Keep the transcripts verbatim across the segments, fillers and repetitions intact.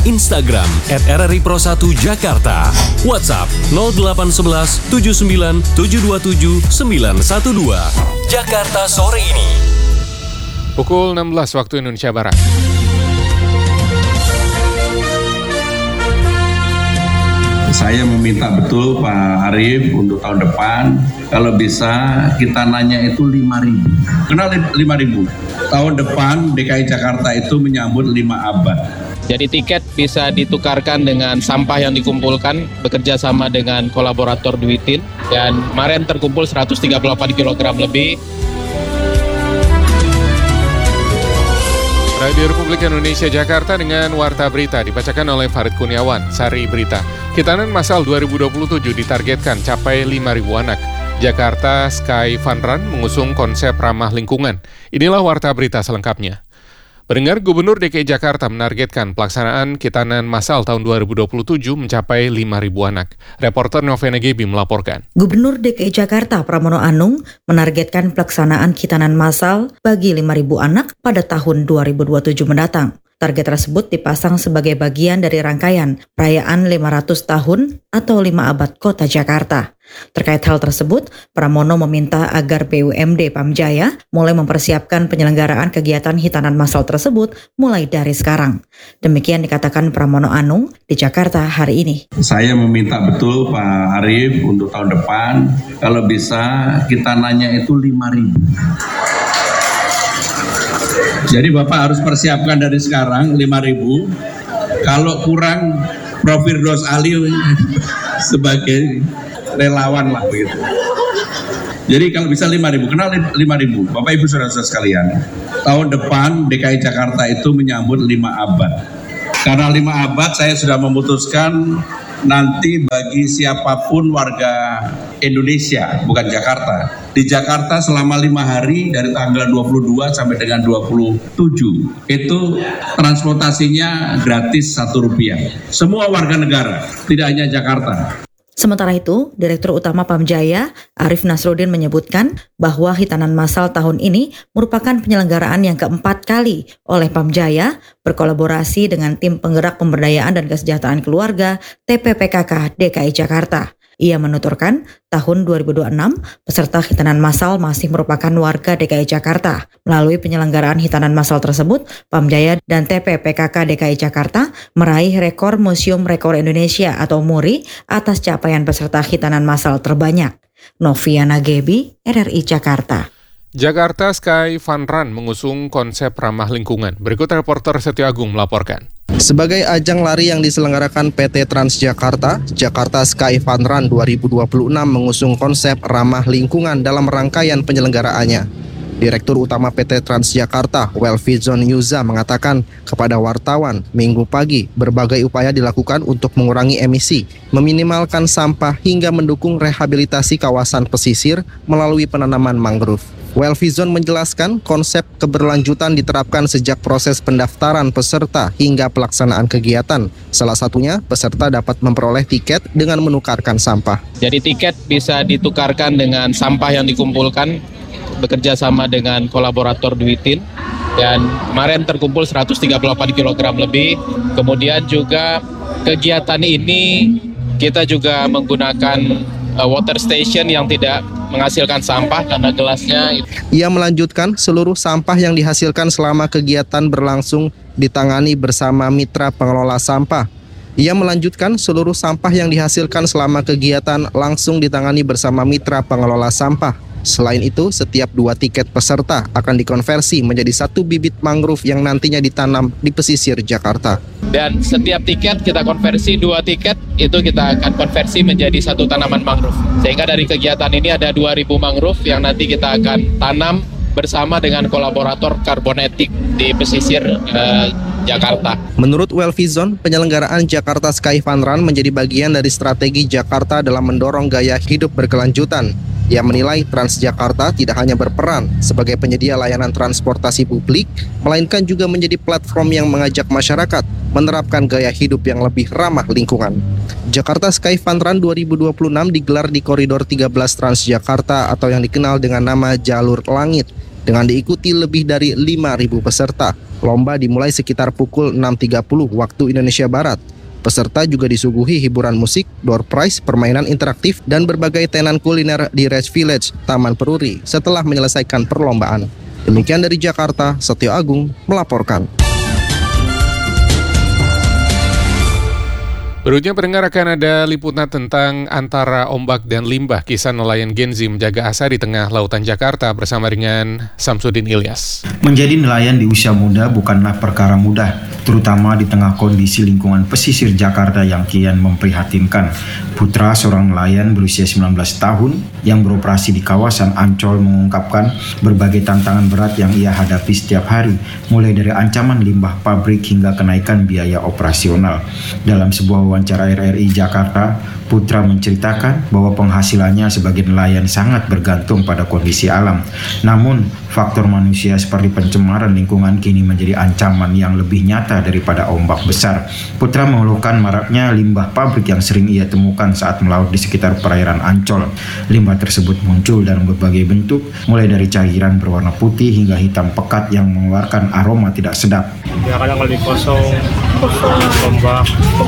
Instagram et R R I Pro satu Jakarta, WhatsApp nol delapan satu satu tujuh sembilan tujuh dua tujuh sembilan satu dua. Jakarta sore ini. Pukul enam belas waktu Indonesia Barat. Saya meminta betul Pak Arief untuk tahun depan, kalau bisa kita nanya itu lima ribu. Kenal lima ribu? Tahun depan D K I Jakarta itu menyambut lima abad. Jadi tiket bisa ditukarkan dengan sampah yang dikumpulkan bekerja sama dengan kolaborator Dwitin. Dan kemarin terkumpul seratus tiga puluh delapan kilogram lebih. Radio Republik Indonesia Jakarta dengan Warta Berita dibacakan oleh Farid Kurniawan, Sari Berita. Hitanan Masal dua ribu dua puluh tujuh ditargetkan capai lima ribu anak. Jakarta Sky Fun Run mengusung konsep ramah lingkungan. Inilah Warta Berita selengkapnya. Pendengar, Gubernur D K I Jakarta menargetkan pelaksanaan Hitanan Masal tahun dua ribu dua puluh tujuh mencapai lima ribu anak. Reporter Novena Gebi melaporkan. Gubernur D K I Jakarta Pramono Anung menargetkan pelaksanaan Hitanan Masal bagi lima ribu anak pada tahun dua ribu dua puluh tujuh mendatang. Target tersebut dipasang sebagai bagian dari rangkaian perayaan lima ratus tahun atau lima abad Kota Jakarta. Terkait hal tersebut, Pramono meminta agar B U M D Pamjaya mulai mempersiapkan penyelenggaraan kegiatan Hitanan Masal tersebut mulai dari sekarang. Demikian dikatakan Pramono Anung di Jakarta hari ini. Saya meminta betul Pak Arief untuk tahun depan, kalau bisa kita nanya itu lima ribu. Jadi Bapak harus persiapkan dari sekarang lima ribu. Kalau kurang, Prof Firdaus Ali sebagai relawan lah begitu. Jadi kalau bisa lima ribu, kenal lima ribu. Bapak Ibu Saudara-saudara sekalian, tahun depan D K I Jakarta itu menyambut lima abad. Karena lima abad saya sudah memutuskan nanti bagi siapapun warga Indonesia, bukan Jakarta. Di Jakarta selama lima hari dari tanggal dua puluh dua sampai dengan dua puluh tujuh itu transportasinya gratis satu rupiah. Semua warga negara, tidak hanya Jakarta. Sementara itu, Direktur Utama Pamjaya, Arif Nasruddin menyebutkan bahwa Hitanan Masal tahun ini merupakan penyelenggaraan yang keempat kali oleh Pamjaya berkolaborasi dengan Tim Penggerak Pemberdayaan dan Kesejahteraan Keluarga T P P K K D K I Jakarta. Ia menuturkan, tahun dua ribu dua puluh enam, peserta Hitanan Masal masih merupakan warga D K I Jakarta. Melalui penyelenggaraan Hitanan Masal tersebut, Pamjaya dan T P P K K D K I Jakarta meraih rekor Museum Rekor Indonesia atau MURI atas capaian peserta Hitanan Masal terbanyak. Noviana Gebi, R R I Jakarta. Jakarta Sky Fun Run mengusung konsep ramah lingkungan. Berikut reporter Setio Agung melaporkan. Sebagai ajang lari yang diselenggarakan P T Transjakarta, Jakarta Sky Fun Run dua ribu dua puluh enam mengusung konsep ramah lingkungan dalam rangkaian penyelenggaraannya. Direktur Utama P T Transjakarta, Welfizon Yuza mengatakan kepada wartawan Minggu pagi, berbagai upaya dilakukan untuk mengurangi emisi, meminimalkan sampah hingga mendukung rehabilitasi kawasan pesisir melalui penanaman mangrove. Welfizon menjelaskan konsep keberlanjutan diterapkan sejak proses pendaftaran peserta hingga pelaksanaan kegiatan. Salah satunya, peserta dapat memperoleh tiket dengan menukarkan sampah. Jadi tiket bisa ditukarkan dengan sampah yang dikumpulkan bekerja sama dengan kolaborator Dwitin. Dan kemarin terkumpul seratus tiga puluh delapan kilogram lebih. Kemudian juga kegiatan ini kita juga menggunakan uh, water station yang tidak menghasilkan sampah karena gelasnya. Ia melanjutkan seluruh sampah yang dihasilkan selama kegiatan berlangsung ditangani bersama mitra pengelola sampah. Ia melanjutkan seluruh sampah yang dihasilkan selama kegiatan langsung ditangani bersama mitra pengelola sampah. Selain itu, setiap dua tiket peserta akan dikonversi menjadi satu bibit mangrove yang nantinya ditanam di pesisir Jakarta. Dan setiap tiket kita konversi, dua tiket itu kita akan konversi menjadi satu tanaman mangrove. Sehingga dari kegiatan ini ada dua ribu mangrove yang nanti kita akan tanam bersama dengan kolaborator Carbonetic di pesisir eh, Jakarta. Menurut Welfizon, penyelenggaraan Jakarta Sky Fun Run menjadi bagian dari strategi Jakarta dalam mendorong gaya hidup berkelanjutan. Ia menilai Transjakarta tidak hanya berperan sebagai penyedia layanan transportasi publik, melainkan juga menjadi platform yang mengajak masyarakat menerapkan gaya hidup yang lebih ramah lingkungan. Jakarta Sky Fun Run dua ribu dua puluh enam digelar di koridor tiga belas Transjakarta atau yang dikenal dengan nama Jalur Langit. dengan diikuti lebih dari lima ribu peserta. Lomba dimulai sekitar pukul enam tiga puluh waktu Indonesia Barat. Peserta juga disuguhi hiburan musik, door prize, permainan interaktif, dan berbagai tenan kuliner di Red Village, Taman Peruri setelah menyelesaikan perlombaan. Demikian dari Jakarta, Setio Agung melaporkan. Berikutnya pendengar akan ada liputan tentang antara ombak dan limbah, kisah nelayan Genzi menjaga asa di tengah lautan Jakarta bersama dengan Samsudin Ilyas. Menjadi nelayan di usia muda bukanlah perkara mudah, terutama di tengah kondisi lingkungan pesisir Jakarta yang kian memprihatinkan. Putra seorang nelayan berusia sembilan belas tahun yang beroperasi di kawasan Ancol mengungkapkan berbagai tantangan berat yang ia hadapi setiap hari, mulai dari ancaman limbah pabrik hingga kenaikan biaya operasional. Dalam sebuah wawancara R R I Jakarta, Putra menceritakan bahwa penghasilannya sebagai nelayan sangat bergantung pada kondisi alam. Namun, faktor manusia seperti pencemaran lingkungan kini menjadi ancaman yang lebih nyata daripada ombak besar. Putra mengeluhkan maraknya limbah pabrik yang sering ia temukan saat melaut di sekitar perairan Ancol. Limbah tersebut muncul dalam berbagai bentuk, mulai dari cairan berwarna putih hingga hitam pekat yang mengeluarkan aroma tidak sedap. Ya kadang kalau di kosong, kosong, ombak,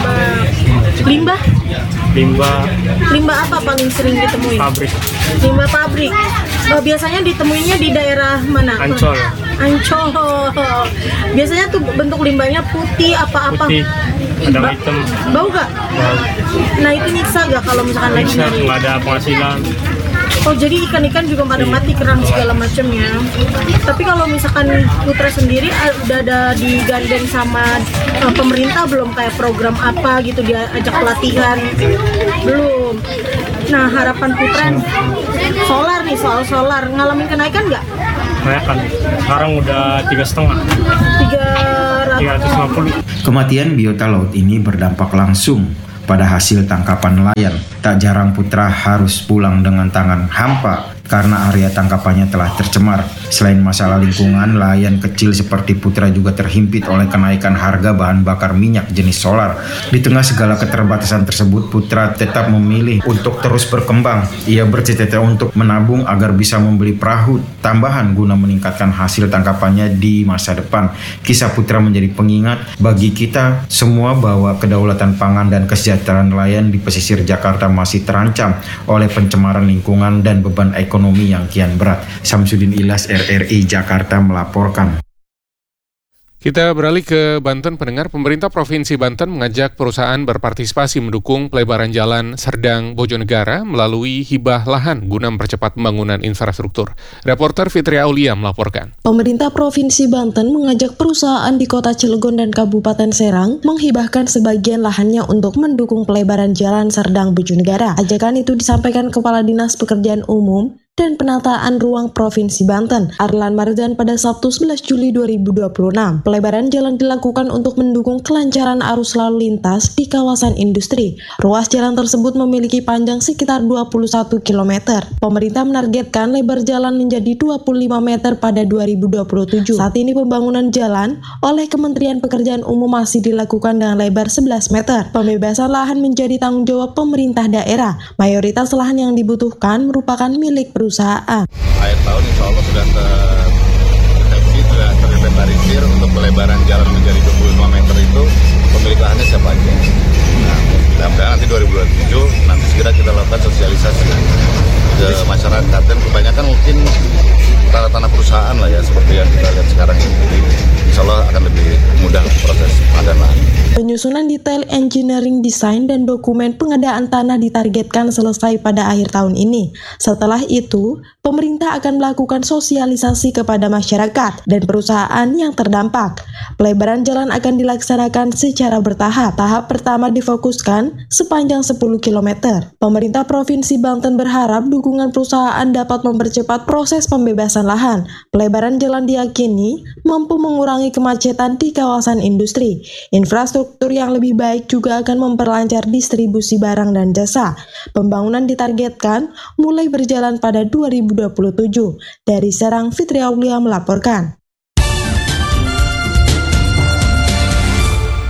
Limbah? limbah, Limbah apa paling sering ditemui? pabrik, Limbah pabrik. Oh, biasanya ditemuinya di daerah mana? Ancol, Ancol. Biasanya tuh bentuk limbahnya putih apa-apa. putih, ada Ba- hitam, Bau gak? bau, Nah itu nyiksa gak kalau misalkan lagi bisa nyari? nggak ada penghasilan. Oh jadi ikan-ikan juga pada mati, kerang segala macam ya. Tapi kalau misalkan Putra sendiri ah, udah ada digandeng sama uh, pemerintah belum, kayak program apa gitu, diajak pelatihan? Belum. Nah harapan Putra solar nih, soal solar ngalamin kenaikan nggak? Nah kan, sekarang udah tiga setengah, Tiga tiga ratus lima puluh. Kematian biota laut ini berdampak langsung pada hasil tangkapan nelayan. Tak jarang Putra harus pulang dengan tangan hampa karena area tangkapannya telah tercemar. Selain masalah lingkungan, nelayan kecil seperti Putra juga terhimpit oleh kenaikan harga bahan bakar minyak jenis solar. Di tengah segala keterbatasan tersebut, Putra tetap memilih untuk terus berkembang. Ia bercita-cita untuk menabung agar bisa membeli perahu tambahan guna meningkatkan hasil tangkapannya di masa depan. Kisah Putra menjadi pengingat bagi kita semua bahwa kedaulatan pangan dan kesejahteraan nelayan di pesisir Jakarta masih terancam oleh pencemaran lingkungan dan beban ekonomi yang kian berat. Samsudin Ilyas, R R I Jakarta melaporkan. Kita beralih ke Banten, pendengar. Pemerintah Provinsi Banten mengajak perusahaan berpartisipasi mendukung pelebaran jalan Serdang Bojonegara melalui hibah lahan guna mempercepat pembangunan infrastruktur. Reporter Fitri Aulia melaporkan. Pemerintah Provinsi Banten mengajak perusahaan di Kota Cilegon dan Kabupaten Serang menghibahkan sebagian lahannya untuk mendukung pelebaran jalan Serdang Bojonegara. Ajakan itu disampaikan Kepala Dinas Pekerjaan Umum dan Penataan Ruang Provinsi Banten, Arlan Marzan, pada Sabtu sebelas Juli dua ribu dua puluh enam. Pelebaran jalan dilakukan untuk mendukung kelancaran arus lalu lintas di kawasan industri. Ruas jalan tersebut memiliki panjang sekitar dua puluh satu kilometer. Pemerintah menargetkan lebar jalan menjadi dua puluh lima meter pada dua ribu dua puluh tujuh. Saat ini pembangunan jalan oleh Kementerian Pekerjaan Umum masih dilakukan dengan lebar sebelas meter. Pembebasan lahan menjadi tanggung jawab pemerintah daerah. Mayoritas lahan yang dibutuhkan merupakan milik perusahaan. Perusahaan. Akhir tahun insya Allah sudah terdeteksi, sudah terinventarisir untuk pelebaran jalan menjadi dua puluh lima meter itu pemilik lahannya siapa aja. Nah, mudah-mudahan nanti dua ribu dua puluh tujuh nanti segera kita lakukan sosialisasi ke masyarakat, dan kebanyakan mungkin tanah-tanah perusahaan lah ya, seperti yang kita lihat sekarang ini. Jadi insya Allah akan lebih mudah proses pengadaan lahan. Penyusunan detail engineering design dan dokumen pengadaan tanah ditargetkan selesai pada akhir tahun ini. Setelah itu, pemerintah akan melakukan sosialisasi kepada masyarakat dan perusahaan yang terdampak. Pelebaran jalan akan dilaksanakan secara bertahap. Tahap pertama difokuskan sepanjang sepuluh kilometer. Pemerintah Provinsi Banten berharap dukungan perusahaan dapat mempercepat proses pembebasan lahan. Pelebaran jalan diyakini mampu mengurangi kemacetan di kawasan industri. Infrastruktur yang lebih baik juga akan memperlancar distribusi barang dan jasa. Pembangunan ditargetkan mulai berjalan pada dua ribu dua puluh tujuh. Dari Serang, Fitri Aulia melaporkan.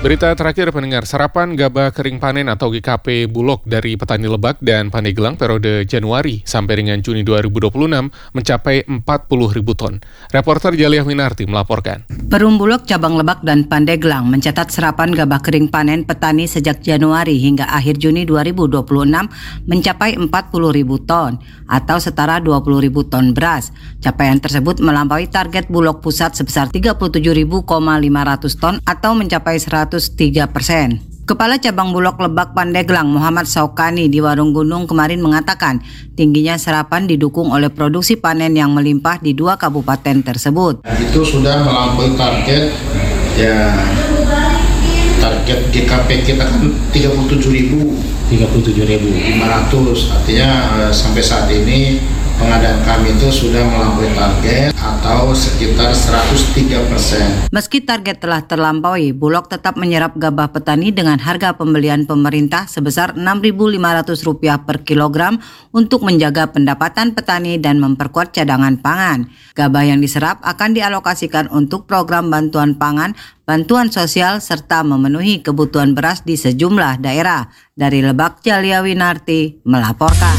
Berita terakhir pendengar, serapan gabah kering panen atau G K P Bulog dari petani Lebak dan Pandeglang periode Januari sampai dengan Juni dua ribu dua puluh enam mencapai empat puluh ribu ton. Reporter Jaliah Winarti melaporkan. Perum Bulog cabang Lebak dan Pandeglang mencatat serapan gabah kering panen petani sejak Januari hingga akhir Juni dua ribu dua puluh enam mencapai empat puluh ribu ton atau setara dua puluh ribu ton beras. Capaian tersebut melampaui target Bulog pusat sebesar tiga puluh tujuh ribu lima ratus ton atau mencapai seratus tiga persen. Kepala Cabang Bulog Lebak Pandeglang Muhammad Saukani di Warung Gunung kemarin mengatakan tingginya serapan didukung oleh produksi panen yang melimpah di dua kabupaten tersebut. Itu sudah melampaui target, ya target G K P kita kan tiga puluh tujuh ribu lima ratus, artinya eh, sampai saat ini pengadaan kami itu sudah melampaui target atau sekitar seratus tiga persen. Meski target telah terlampaui, Bulog tetap menyerap gabah petani dengan harga pembelian pemerintah sebesar enam ribu lima ratus rupiah per kilogram untuk menjaga pendapatan petani dan memperkuat cadangan pangan. Gabah yang diserap akan dialokasikan untuk program bantuan pangan, bantuan sosial, serta memenuhi kebutuhan beras di sejumlah daerah. Dari Lebak, Jaliah Winarti melaporkan.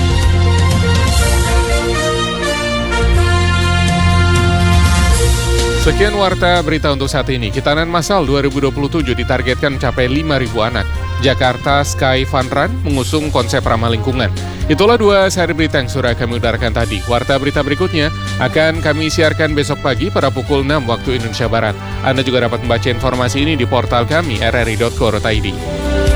Sekian warta berita untuk saat ini. Hitanan Masal dua ribu dua puluh tujuh ditargetkan mencapai lima ribu anak. Jakarta Sky Fun Run mengusung konsep ramah lingkungan. Itulah dua sehari berita yang sudah kami udarkan tadi. Warta berita berikutnya akan kami siarkan besok pagi pada pukul enam waktu Indonesia Barat. Anda juga dapat membaca informasi ini di portal kami r r i dot co dot i d.